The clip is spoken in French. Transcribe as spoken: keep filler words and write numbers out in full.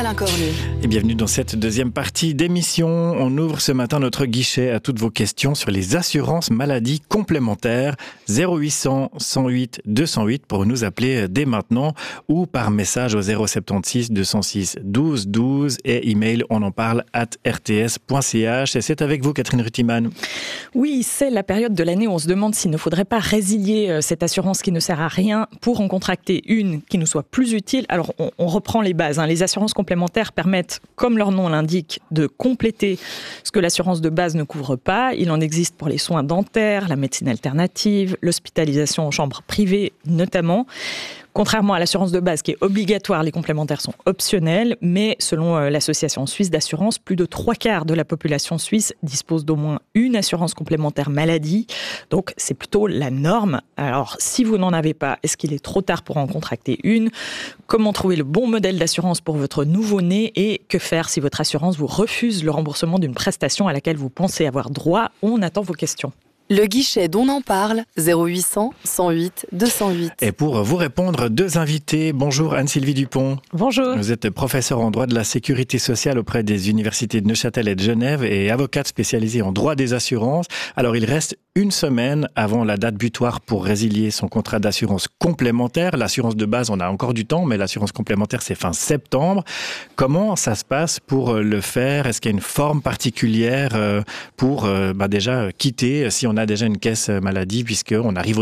Alain Cornu. Et bienvenue dans cette deuxième partie d'émission. On ouvre ce matin notre guichet à toutes vos questions sur les assurances maladie complémentaires. zéro huit cents, cent huit, deux cent huit pour nous appeler dès maintenant ou par message au zéro sept six, deux cent six, douze douze et email on en parle arobase r t s point c h. Et c'est avec vous, Catherine Ruttimann. Oui, c'est la période de l'année où on se demande s'il ne faudrait pas résilier cette assurance qui ne sert à rien pour en contracter une qui nous soit plus utile. Alors, on, on reprend les bases. Hein. Les assurances complémentaires permettent, comme leur nom l'indique, de compléter ce que l'assurance de base ne couvre pas. Il en existe pour les soins dentaires, la médecine alternative, l'hospitalisation en chambre privée notamment. Contrairement à l'assurance de base qui est obligatoire, les complémentaires sont optionnels, mais selon l'association suisse d'assurance, plus de trois quarts de la population suisse dispose d'au moins une assurance complémentaire maladie. Donc c'est plutôt la norme. Alors si vous n'en avez pas, est-ce qu'il est trop tard pour en contracter une ? Comment trouver le bon modèle d'assurance pour votre nouveau-né ? Et que faire si votre assurance vous refuse le remboursement d'une prestation à laquelle vous pensez avoir droit ? On attend vos questions. Le guichet d'On en parle, zéro huit cents, cent huit, deux cent huit. Et pour vous répondre, deux invités. Bonjour Anne-Sylvie Dupont. Bonjour. Vous êtes professeure en droit de la sécurité sociale auprès des universités de Neuchâtel et de Genève et avocate spécialisée en droit des assurances. Alors il reste une semaine avant la date butoir pour résilier son contrat d'assurance complémentaire. L'assurance de base, on a encore du temps, mais l'assurance complémentaire, c'est fin septembre. Comment ça se passe pour le faire ? Est-ce qu'il y a une forme particulière pour bah, déjà quitter si on a déjà une caisse maladie puisqu'on arrive au délai ?